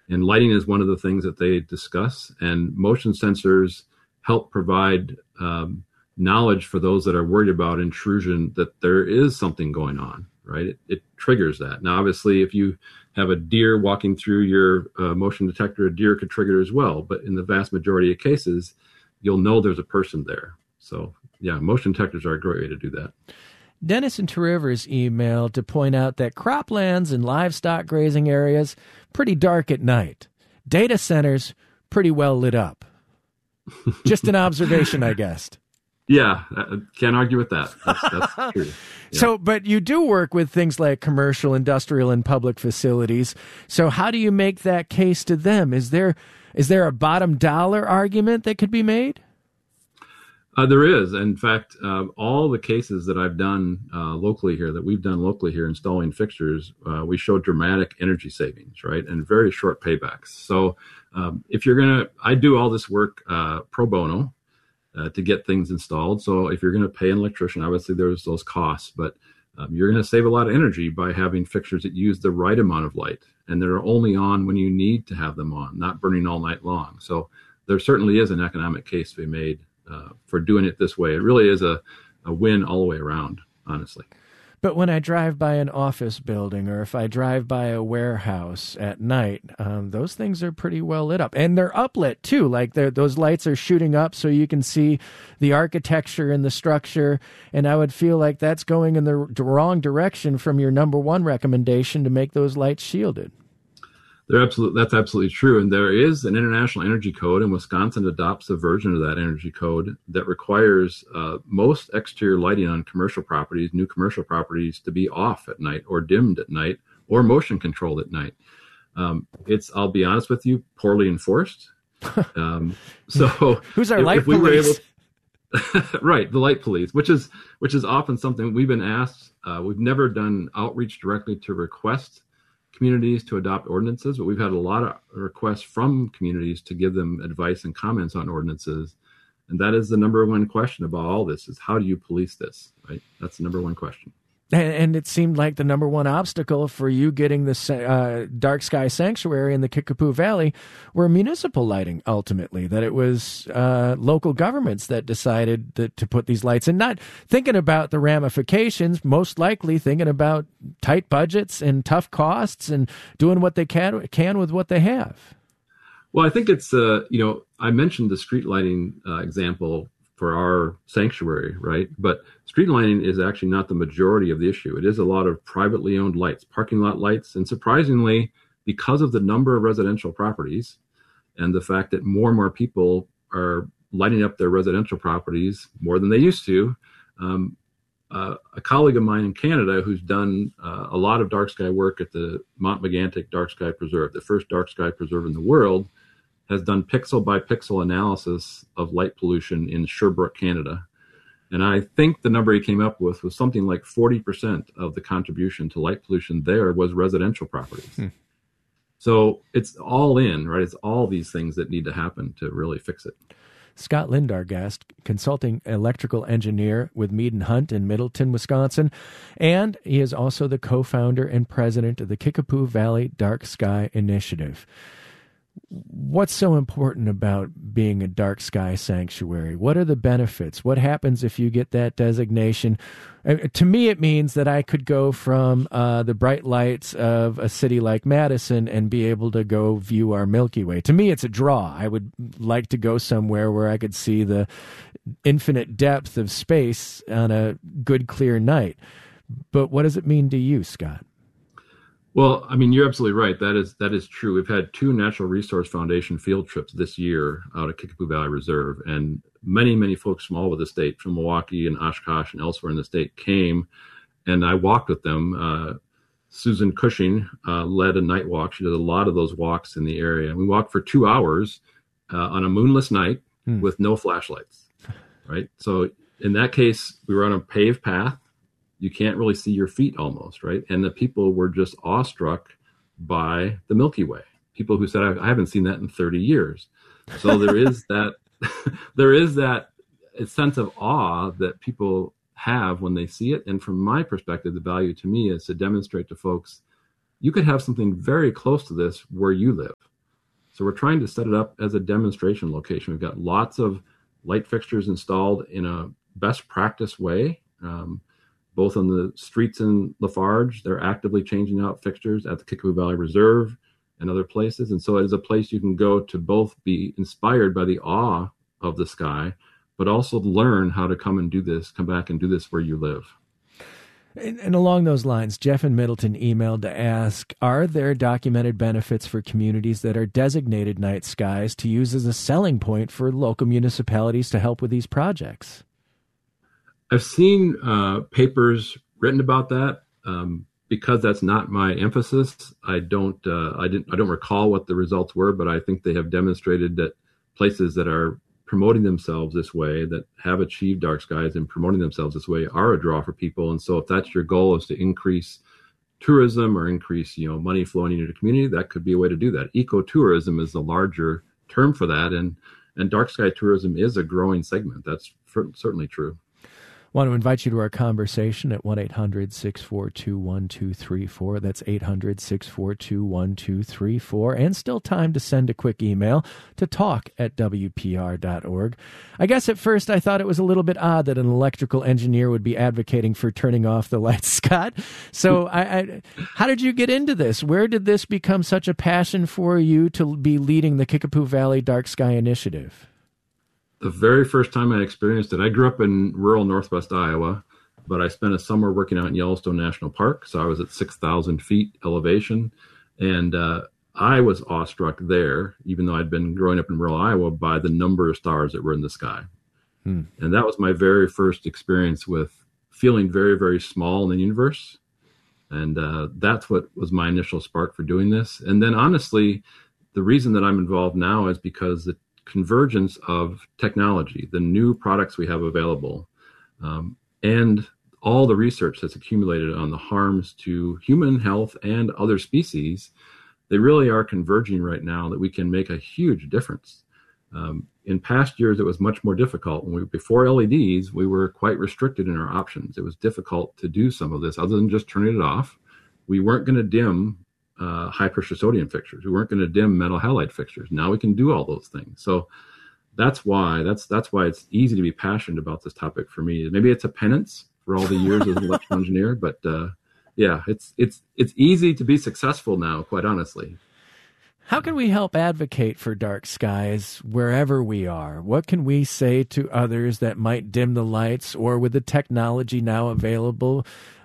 And lighting is one of the things that they discuss. And motion sensors help provide knowledge for those that are worried about intrusion, that there is something going on, right? It triggers that. Now, obviously, if you have a deer walking through your motion detector, a deer could trigger as well. But in the vast majority of cases, you'll know there's a person there. So, yeah, motion detectors are a great way to do that. Dennis in Two Rivers emailed to point out that croplands and livestock grazing areas, pretty dark at night. Data centers, pretty well lit up. Just an observation, I guess. Yeah, can't argue with that. That's true. Yeah. So, but you do work with things like commercial, industrial, and public facilities. So how do you make that case to them? Is there a bottom dollar argument that could be made? There is. In fact, all the cases that I've done locally here, installing fixtures, we show dramatic energy savings, right? And very short paybacks. So I do all this work pro bono to get things installed. So if you're going to pay an electrician, obviously there's those costs, but you're going to save a lot of energy by having fixtures that use the right amount of light. And they're only on when you need to have them on, not burning all night long. So there certainly is an economic case to be made for doing it this way. It really is a win all the way around, honestly. But when I drive by an office building or if I drive by a warehouse at night, those things are pretty well lit up. And they're uplit, too. Like those lights are shooting up so you can see the architecture and the structure. And I would feel like that's going in the wrong direction from your number one recommendation to make those lights shielded. That's absolutely true. And there is an international energy code, and Wisconsin adopts a version of that energy code that requires most exterior lighting on commercial properties, new commercial properties, to be off at night or dimmed at night or motion controlled at night. I'll be honest with you, poorly enforced. So who's our light police? Right, the light police, which is often something we've been asked. We've never done outreach directly to request communities to adopt ordinances, but we've had a lot of requests from communities to give them advice and comments on ordinances. And that is the number one question about all this is how do you police this, right? That's the number one question. And it seemed like the number one obstacle for you getting the dark sky sanctuary in the Kickapoo Valley were municipal lighting, ultimately, that it was local governments that decided to put these lights in, not thinking about the ramifications, most likely thinking about tight budgets and tough costs and doing what they can with what they have. Well, I think it's, I mentioned the street lighting example for our sanctuary, right? But street lighting is actually not the majority of the issue. It is a lot of privately owned lights, parking lot lights. And surprisingly, because of the number of residential properties and the fact that more and more people are lighting up their residential properties more than they used to, a colleague of mine in Canada who's done a lot of dark sky work at the Mont Megantic Dark Sky Preserve, the first dark sky preserve in the world, has done pixel by pixel analysis of light pollution in Sherbrooke, Canada. And I think the number he came up with was something like 40% of the contribution to light pollution there was residential properties. So it's all in, right? It's all these things that need to happen to really fix it. Scott Lind, our guest, consulting electrical engineer with Mead & Hunt in Middleton, Wisconsin. And he is also the co-founder and president of the Kickapoo Valley Dark Sky Initiative. What's so important about being a dark sky sanctuary? What are the benefits? What happens if you get that designation? To me, it means that I could go from the bright lights of a city like Madison and be able to go view our Milky Way. To me, it's a draw. I would like to go somewhere where I could see the infinite depth of space on a good, clear night. But what does it mean to you, Scott? Well, I mean, you're absolutely right. That is true. We've had 2 Natural Resource Foundation field trips this year out of Kickapoo Valley Reserve, and many folks from all over the state, from Milwaukee and Oshkosh and elsewhere in the state, came, and I walked with them. Susan Cushing led a night walk. She did a lot of those walks in the area. We walked for 2 hours on a moonless night with no flashlights, right? So in that case, we were on a paved path. You can't really see your feet almost, right? And the people were just awestruck by the Milky Way. People who said, I haven't seen that in 30 years. So there is that sense of awe that people have when they see it. And from my perspective, the value to me is to demonstrate to folks, you could have something very close to this where you live. So we're trying to set it up as a demonstration location. We've got lots of light fixtures installed in a best practice way, both on the streets in Lafarge. They're actively changing out fixtures at the Kickapoo Valley Reserve and other places. And so it is a place you can go to both be inspired by the awe of the sky, but also learn how to come back and do this where you live. And along those lines, Jeff in Middleton emailed to ask, are there documented benefits for communities that are designated night skies to use as a selling point for local municipalities to help with these projects? I've seen papers written about that. Because that's not my emphasis, I don't recall what the results were, but I think they have demonstrated that places that are promoting themselves this way, that have achieved dark skies and promoting themselves this way, are a draw for people. And so if that's your goal, is to increase tourism or increase money flowing into the community, that could be a way to do that. Ecotourism is the larger term for that, and dark sky tourism is a growing segment. That's certainly true. I want to invite you to our conversation at 1-800-642-1234. That's 800-642-1234. And still time to send a quick email to talk@wpr.org. I guess at first I thought it was a little bit odd that an electrical engineer would be advocating for turning off the lights, Scott. So how did you get into this? Where did this become such a passion for you to be leading the Kickapoo Valley Dark Sky Initiative? The very first time I experienced it, I grew up in rural northwest Iowa, but I spent a summer working out in Yellowstone National Park. So I was at 6,000 feet elevation. And I was awestruck there, even though I'd been growing up in rural Iowa, by the number of stars that were in the sky. And that was my very first experience with feeling very, very small in the universe. And that's what was my initial spark for doing this. And then honestly, the reason that I'm involved now is because the convergence of technology, the new products we have available, and all the research that's accumulated on the harms to human health and other species, they really are converging right now that we can make a huge difference. In past years, it was much more difficult. Before LEDs, we were quite restricted in our options. It was difficult to do some of this other than just turning it off. We weren't going to dim high pressure sodium fixtures. We weren't going to dim metal halide fixtures. Now we can do all those things. So that's why it's easy to be passionate about this topic for me. Maybe it's a penance for all the years as an electrical engineer, but it's easy to be successful now, quite honestly. How can we help advocate for dark skies wherever we are? What can we say to others that might dim the lights, or with the technology now available,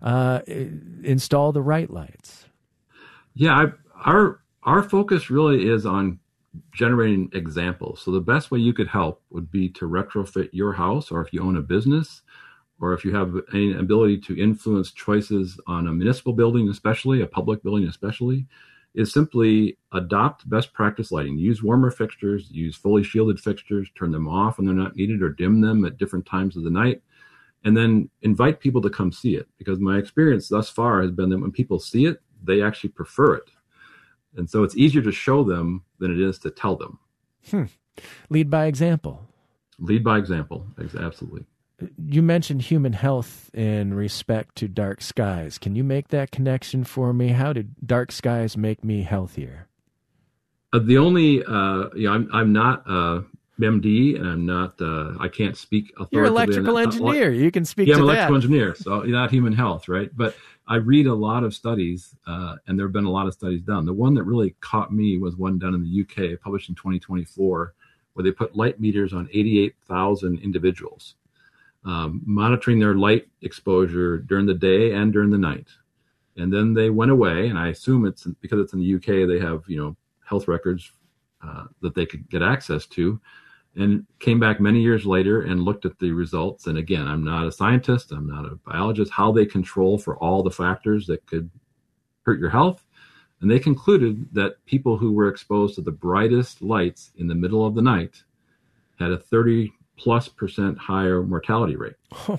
install the right lights? Yeah, our focus really is on generating examples. So the best way you could help would be to retrofit your house, or if you own a business, or if you have any ability to influence choices on a municipal building, especially a public building, especially, is simply adopt best practice lighting. Use warmer fixtures, use fully shielded fixtures, turn them off when they're not needed, or dim them at different times of the night. And then invite people to come see it, because my experience thus far has been that when people see it, they actually prefer it. And so it's easier to show them than it is to tell them. Lead by example. Lead by example, absolutely. You mentioned human health in respect to dark skies. Can you make that connection for me? How did dark skies make me healthier? The only, I'm not MD, and I'm not, I can't speak authoritatively. You're an electrical engineer. You can speak to that. Yeah, I'm an electrical engineer, so not human health, right? But I read a lot of studies, and there have been a lot of studies done. The one that really caught me was one done in the UK, published in 2024, where they put light meters on 88,000 individuals, monitoring their light exposure during the day and during the night. And then they went away, and I assume it's because it's in the UK, they have, health records that they could get access to, and came back many years later and looked at the results. And again, I'm not a scientist, I'm not a biologist, how they control for all the factors that could hurt your health. And they concluded that people who were exposed to the brightest lights in the middle of the night had a 30+% higher mortality rate.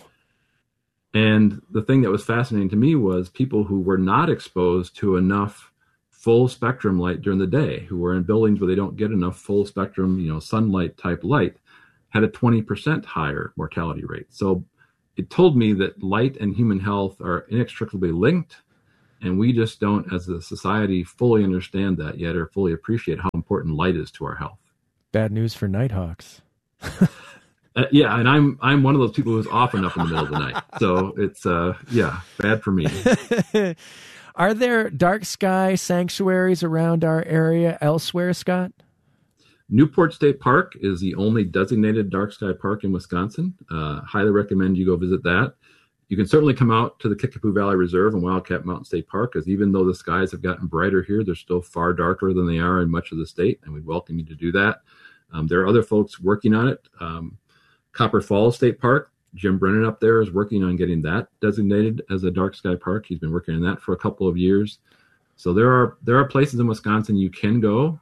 And the thing that was fascinating to me was people who were not exposed to enough full spectrum light during the day, who were in buildings where they don't get enough full spectrum, sunlight type light, had a 20% higher mortality rate. So it told me that light and human health are inextricably linked, And we just don't, as a society, fully understand that yet or fully appreciate how important light is to our health. Bad news for Nighthawks. Yeah, and I'm one of those people who's often up in the middle of the night. So it's, bad for me. Are there dark sky sanctuaries around our area elsewhere, Scott? Newport State Park is the only designated dark sky park in Wisconsin. Highly recommend you go visit that. You can certainly come out to the Kickapoo Valley Reserve and Wildcat Mountain State Park, because even though the skies have gotten brighter here, they're still far darker than they are in much of the state, and we welcome you to do that. There are other folks working on it. Copper Falls State Park, Jim Brennan up there is working on getting that designated as a dark sky park. He's been working on that for a couple of years. So there are places in Wisconsin you can go,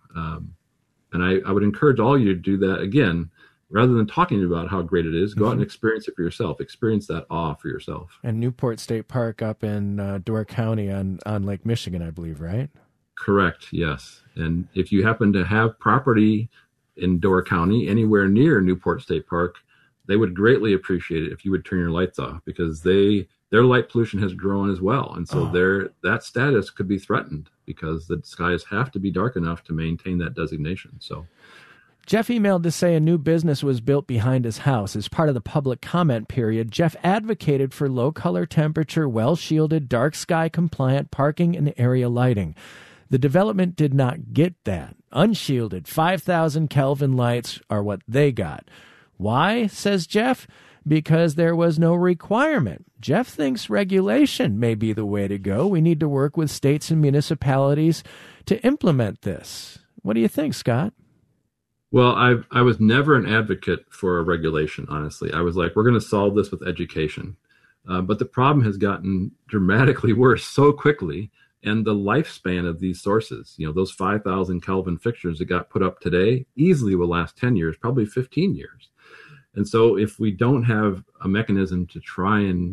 and I would encourage all you to do that. Again, rather than talking about how great it is, go out and experience it for yourself. Experience that awe for yourself. And Newport State Park up in Door County on Lake Michigan, I believe, right? Correct, yes. And if you happen to have property in Door County anywhere near Newport State Park, they would greatly appreciate it if you would turn your lights off, because their light pollution has grown as well. And so that status could be threatened because the skies have to be dark enough to maintain that designation. So Jeff emailed to say a new business was built behind his house. As part of the public comment period, Jeff advocated for low color temperature, well-shielded, dark sky compliant parking and area lighting. The development did not get that. Unshielded 5,000 Kelvin lights are what they got. Why, says Jeff? Because there was no requirement. Jeff thinks regulation may be the way to go. We need to work with states and municipalities to implement this. What do you think, Scott? Well, I was never an advocate for a regulation, honestly. I was like, we're going to solve this with education. But the problem has gotten dramatically worse so quickly. And the lifespan of these sources, those 5,000 Kelvin fixtures that got put up today easily will last 10 years, probably 15 years. And so if we don't have a mechanism to try and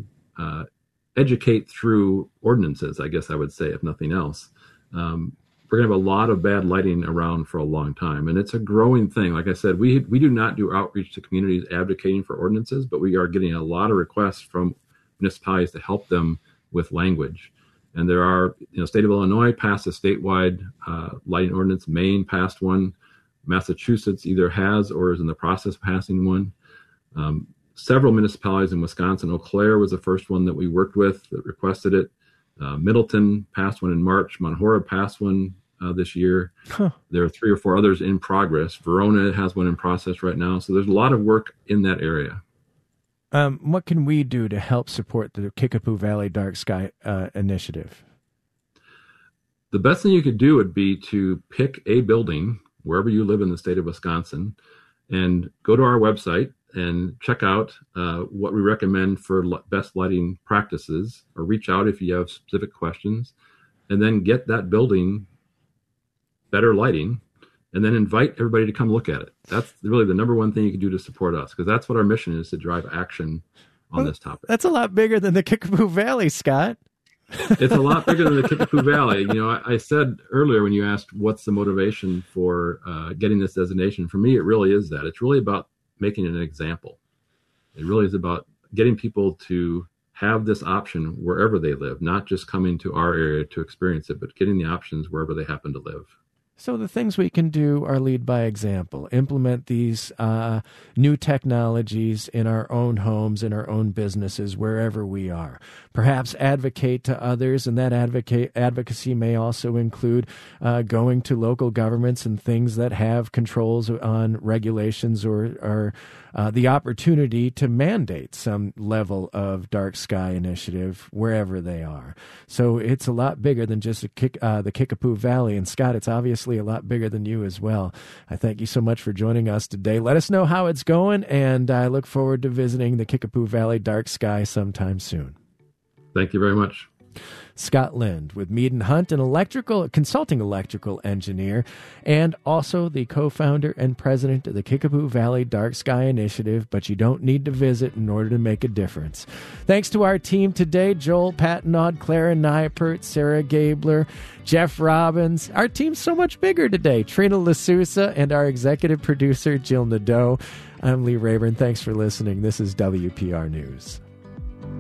educate through ordinances, I guess I would say, if nothing else, we're going to have a lot of bad lighting around for a long time. And it's a growing thing. Like I said, we do not do outreach to communities advocating for ordinances, but we are getting a lot of requests from municipalities to help them with language. And there are, state of Illinois passed a statewide lighting ordinance. Maine passed one. Massachusetts either has or is in the process of passing one. Several municipalities in Wisconsin, Eau Claire was the first one that we worked with that requested it. Middleton passed one in March. Mount Horeb passed one this year. There are 3 or 4 others in progress. Verona has one in process right now. So there's a lot of work in that area. What can we do to help support the Kickapoo Valley Dark Sky Initiative? The best thing you could do would be to pick a building wherever you live in the state of Wisconsin and go to our website and check out what we recommend for best lighting practices, or reach out if you have specific questions, and then get that building better lighting, and then invite everybody to come look at it. That's really the number one thing you can do to support us, because that's what our mission is, to drive action on this topic. That's a lot bigger than the Kickapoo Valley, Scott. It's a lot bigger than the Kickapoo Valley. I said earlier when you asked what's the motivation for getting this designation, for me, it really is that. It's really about making an example. It really is about getting people to have this option wherever they live, not just coming to our area to experience it, but getting the options wherever they happen to live. So the things we can do are lead by example, implement these new technologies in our own homes, in our own businesses, wherever we are. Perhaps advocate to others, and that advocacy may also include going to local governments and things that have controls on regulations or the opportunity to mandate some level of dark sky initiative wherever they are. So it's a lot bigger than just the Kickapoo Valley. And Scott, it's obviously a lot bigger than you as well. I thank you so much for joining us today. Let us know how it's going, and I look forward to visiting the Kickapoo Valley Dark Sky sometime soon. Thank you very much. Scott Lind with Mead & Hunt, an consulting electrical engineer, and also the co-founder and president of the Kickapoo Valley Dark Sky Initiative, but you don't need to visit in order to make a difference. Thanks to our team today, Joel Patnaud, Clara Neipert, Sarah Gabler, Jeff Robbins. Our team's so much bigger today. Trina LaSousa and our executive producer, Jill Nadeau. I'm Lee Rayburn. Thanks for listening. This is WPR News.